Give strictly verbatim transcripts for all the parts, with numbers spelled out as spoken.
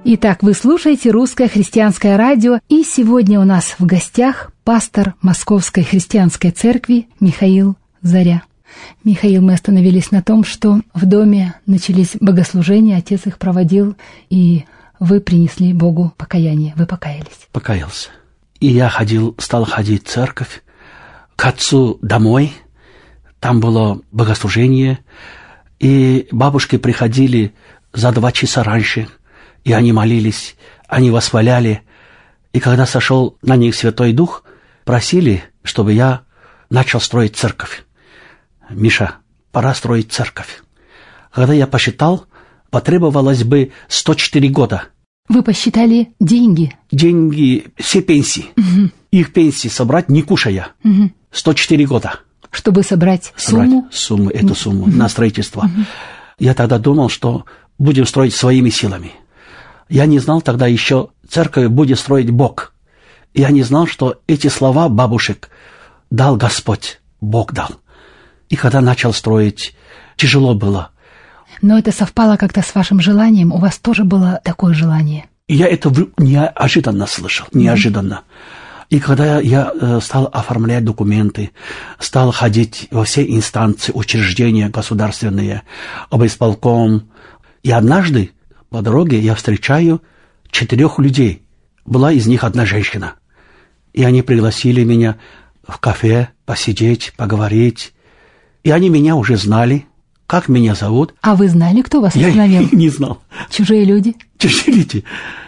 Итак, вы слушаете «Русское христианское радио», и сегодня у нас в гостях пастор Московской христианской церкви Михаил Заря. Михаил, мы остановились на том, что в доме начались богослужения, отец их проводил, и вы принесли Богу покаяние, вы покаялись. Покаялся. И я ходил, стал ходить в церковь, к отцу домой, там было богослужение, и бабушки приходили за два часа раньше, и они молились, они восхваляли. И когда сошел на них Святой Дух, просили, чтобы я начал строить церковь. Миша, пора строить церковь. Когда я посчитал, потребовалось бы сто четыре года. Вы посчитали деньги? Деньги, все пенсии. Угу. Их пенсии собрать, не кушая. Угу. сто четыре года. Чтобы собрать, собрать сумму? сумму, эту сумму угу. на строительство. Угу. Я тогда думал, что будем строить своими силами. Я не знал тогда еще, церковь будет строить Бог. Я не знал, что эти слова бабушек дал Господь, Бог дал. И когда начал строить, тяжело было. Но это совпало как-то с вашим желанием? У вас тоже было такое желание? Я это неожиданно слышал, неожиданно. Mm-hmm. И когда я стал оформлять документы, стал ходить во все инстанции, учреждения государственные, обисполком, и однажды по дороге я встречаю четырех людей. Была из них одна женщина. И они пригласили меня в кафе посидеть, поговорить. И они меня уже знали, как меня зовут. А вы знали, кто вас остановил? Я не знал. Чужие люди? Чужие люди.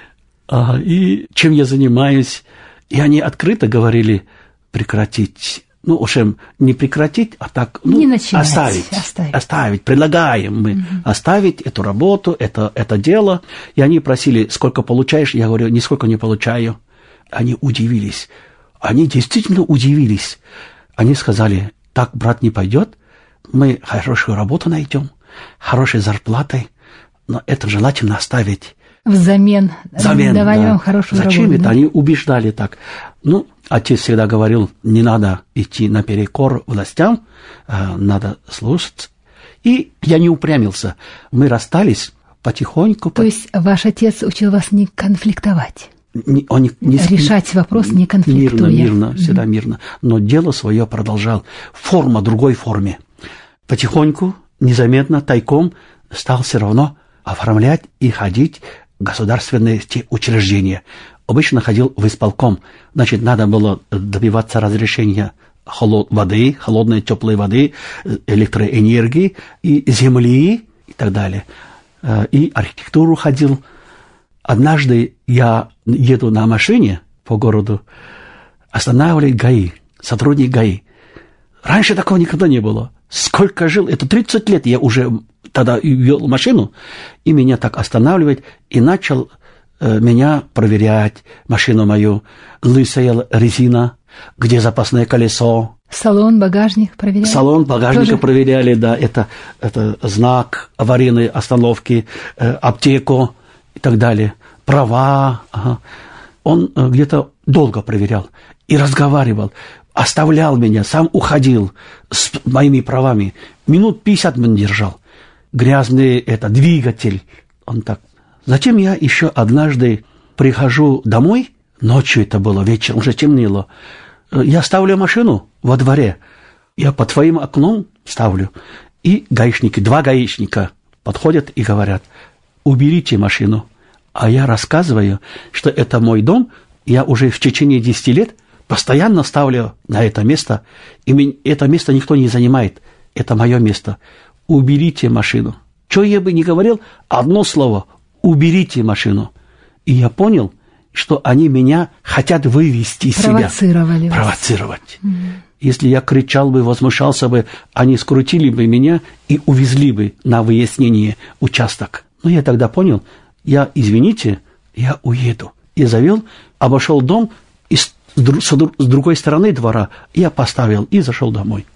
А, и чем я занимаюсь. И они открыто говорили прекратить. Ну, в общем, не прекратить, а так ну, не начинать, оставить, оставить. Оставить. Предлагаем мы угу. оставить эту работу, это, это дело. И они просили, сколько получаешь? Я говорю, нисколько не получаю. Они удивились. Они действительно удивились. Они сказали, так, брат, не пойдет. Мы хорошую работу найдем, хорошей зарплатой, но это желательно оставить. Взамен, Взамен давали да. вам хорошую Зачем работу. это? Да? Они убеждали так. Ну, отец всегда говорил, не надо идти наперекор властям, а надо слушать. И я не упрямился. Мы расстались потихоньку. То есть ваш отец учил вас не конфликтовать? Не, он не, не, решать вопрос не конфликтуя. Мирно, мирно, всегда mm-hmm. мирно. Но дело свое продолжал. Форма другой форме. Потихоньку, незаметно, тайком стал все равно оформлять и ходить в государственные те учреждения. Обычно ходил в исполком. Значит, надо было добиваться разрешения холод, воды, холодной, теплой воды, электроэнергии, и земли и так далее. И архитектуру ходил. Однажды я еду на машине по городу, останавливает ГАИ, сотрудник ГАИ. Раньше такого никогда не было. Сколько жил, это тридцать лет я уже тогда вел машину, и меня так останавливает, и начал э, меня проверять, машину мою, лысая резина, где запасное колесо. Салон, багажник проверяли? Салон, багажника тоже? Проверяли, да, это, это знак аварийной остановки, э, аптеку и так далее, права. Ага. Он э, где-то долго проверял и разговаривал. Оставлял меня, сам уходил с моими правами. Минут пятьдесят меня держал. Грязный это, двигатель. Он так. Затем я еще однажды прихожу домой, ночью это было, вечером уже темнело. Я ставлю машину во дворе. Я под твоим окном ставлю. И гаишники, два гаишника подходят и говорят, уберите машину. А я рассказываю, что это мой дом. Я уже в течение десяти лет постоянно ставлю на это место, и это место никто не занимает. Это мое место. Уберите машину. Что я бы ни говорил, одно слово. Уберите машину. И я понял, что они меня хотят вывести из себя. Провоцировали вас. Провоцировать. Mm. Если я кричал бы, возмущался бы, они скрутили бы меня и увезли бы на выяснение участок. Но я тогда понял, я, извините, я уеду. Я завел, обошел дом, и с другой стороны двора я поставил и зашел домой.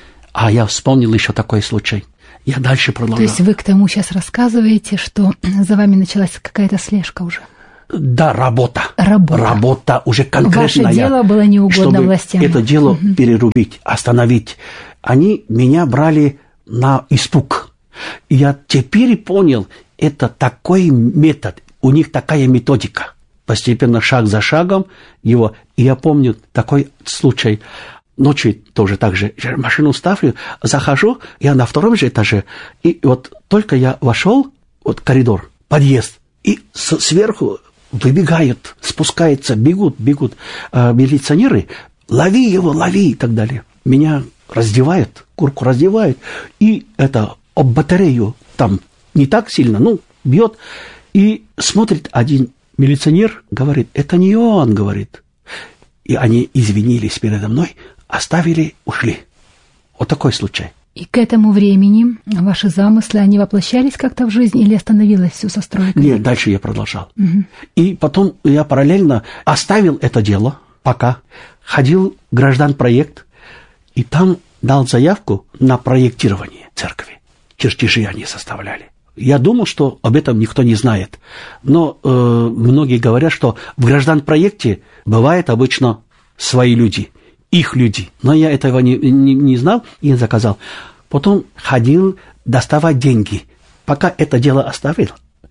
А я вспомнил еще такой случай. Я дальше продолжал. То есть вы к тому сейчас рассказываете, что за вами началась какая-то слежка уже? Да, работа. Работа. Работа уже конкретная. Ваше дело было не угодно чтобы властям. Это дело угу. перерубить, остановить. Они меня брали на испуг. И я теперь понял, это такой метод. у них такая методика. Постепенно, шаг за шагом его. И я помню такой случай. Ночью тоже так же. Машину ставлю, захожу, я на втором же этаже. И вот только я вошел, вот коридор, подъезд, и с, сверху выбегают, спускаются, бегут, бегут э, милиционеры. Лови его, лови и так далее. Меня раздевают, куртку раздевают. И это об батарею там не так сильно, ну, бьет. И смотрит один милиционер, говорит, это не он, говорит. И они извинились передо мной, оставили, ушли. Вот такой случай. И к этому времени ваши замыслы, они воплощались как-то в жизнь или остановилось все со стройкой? Нет, дальше я продолжал. Угу. И потом я параллельно оставил это дело, пока ходил в граждан-проект, и там дал заявку на проектирование церкви. Чертежи они составляли. Я думал, что об этом никто не знает. Но э, многие говорят, что в граждан-проекте бывает обычно свои люди, их люди. Но я этого не, не, не знал и заказал. Потом ходил доставать деньги. Пока это дело оставил.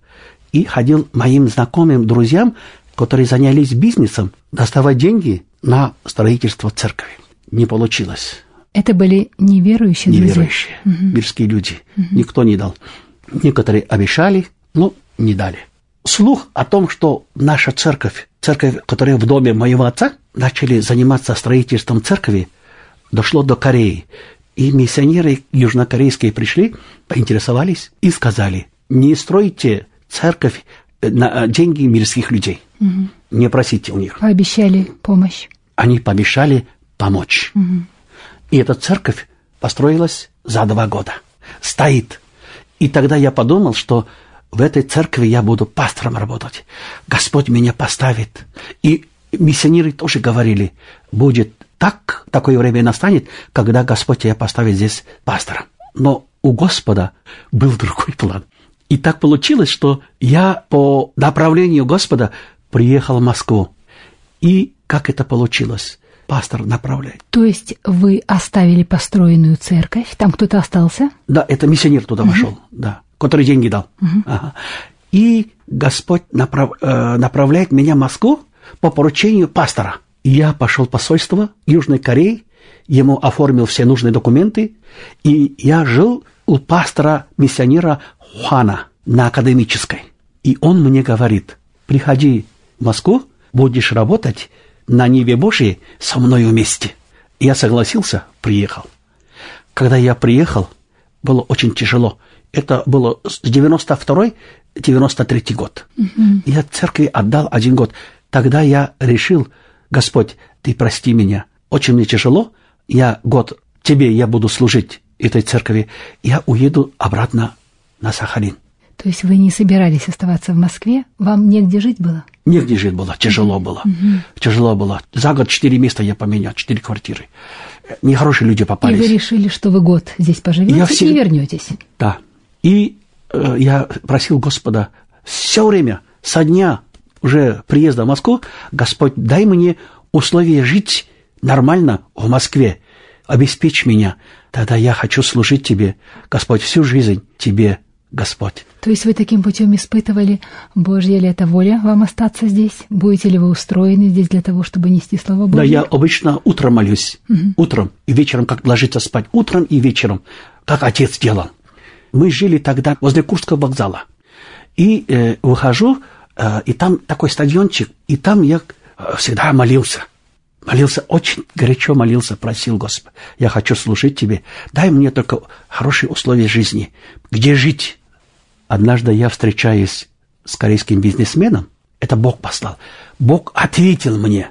И ходил моим знакомым, друзьям, которые занялись бизнесом, доставать деньги на строительство церкви. Не получилось. Это были неверующие друзья? Неверующие, угу. Мирские люди. Угу. Никто не дал. Некоторые обещали, но не дали. Слух о том, что наша церковь, церковь, которая в доме моего отца, начали заниматься строительством церкви, дошло до Кореи. И миссионеры южнокорейские пришли, поинтересовались и сказали, не стройте церковь на деньги мирских людей. Угу. Не просите у них. Пообещали помощь. Они пообещали помочь. Угу. И эта церковь построилась за два года. Стоит. И тогда я подумал, что в этой церкви я буду пастором работать. Господь меня поставит. И миссионеры тоже говорили, будет так, такое время настанет, когда Господь тебя поставит здесь пастором. Но у Господа был другой план. И так получилось, что я по направлению Господа приехал в Москву. И как это получилось? Пастор направляет. То есть вы оставили построенную церковь, там кто-то остался? Да, это миссионер туда uh-huh. вошел, да, который деньги дал. Uh-huh. Ага. И Господь направ, э, направляет меня в Москву по поручению пастора. И я пошел в посольство Южной Кореи, ему оформил все нужные документы, и я жил у пастора-миссионера Хуана на Академической. И он мне говорит, приходи в Москву, будешь работать на Ниве Божьей со мной вместе. И я согласился, приехал. Когда я приехал, было очень тяжело. Это было с девяносто второй — девяносто третий год. Mm-hmm. Я церкви отдал один год. Тогда я решил, Господь, ты прости меня. Очень мне тяжело. Я год тебе я буду служить этой церкви. Я уеду обратно на Сахалин. То есть вы не собирались оставаться в Москве? Вам негде жить было? Негде жить было, тяжело было. Mm-hmm. Тяжело было. За год четыре места я поменял, четыре квартиры. Нехорошие люди попались. И вы решили, что вы год здесь поживете все... и вернетесь? Да. И э, я просил Господа все время, со дня уже приезда в Москву, Господь, дай мне условия жить нормально в Москве. Обеспечь меня. Тогда я хочу служить Тебе, Господь, всю жизнь Тебе, Господь. То есть вы таким путем испытывали, Божья ли это воля вам остаться здесь? Будете ли вы устроены здесь для того, чтобы нести Слово Божье? Да, я обычно утром молюсь. Угу. Утром и вечером, как ложиться спать. Утром и вечером, как отец делал. Мы жили тогда возле Курского вокзала. И э, выхожу, э, и там такой стадиончик, и там я э, всегда молился. Молился, очень горячо молился, просил Господа. Я хочу служить Тебе. Дай мне только хорошие условия жизни. Где жить? Однажды я встречаюсь с корейским бизнесменом. Это Бог послал. Бог ответил мне.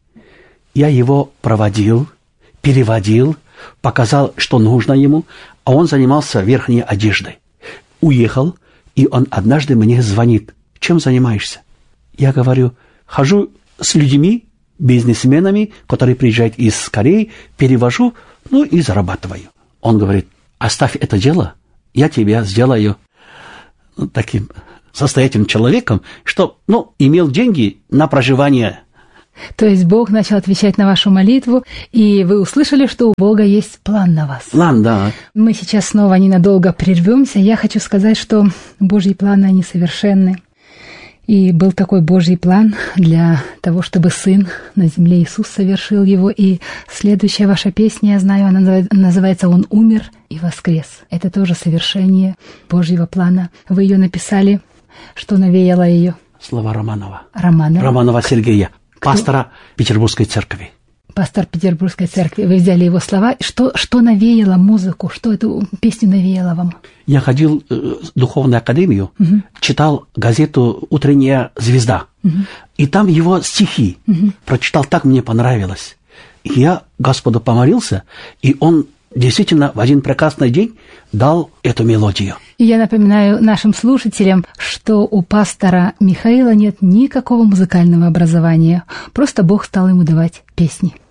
Я его проводил, переводил, показал, что нужно ему, а он занимался верхней одеждой. Уехал, и он однажды мне звонит. Чем занимаешься? Я говорю, хожу с людьми, бизнесменами, которые приезжают из Кореи, перевожу, ну и зарабатываю. Он говорит, оставь это дело, я тебя сделаю ну, таким состоятельным человеком, что, ну, имел деньги на проживание. То есть Бог начал отвечать на вашу молитву, и вы услышали, что у Бога есть план на вас. План, да. Мы сейчас снова ненадолго прервемся. Я хочу сказать, что Божьи планы, они совершенны. И был такой Божий план для того, чтобы Сын на земле Иисус совершил его. И следующая ваша песня, я знаю, она называется «Он умер и воскрес». Это тоже совершение Божьего плана. Вы ее написали, что навеяло ее? Слова Романова. Романова. Романова Сергея, Кто? Пастора Петербургской церкви. Пастор Петербургской церкви. Вы взяли его слова. Что, что навеяло музыку? Что эту песню навеяло вам? Я ходил в духовную академию, угу. читал газету «Утренняя звезда». Угу. И там его стихи. Угу. Прочитал, так мне понравилось. И я Господу помолился, и он действительно в один прекрасный день дал эту мелодию. И я напоминаю нашим слушателям, что у пастора Михаила нет никакого музыкального образования. Просто Бог стал ему давать песни.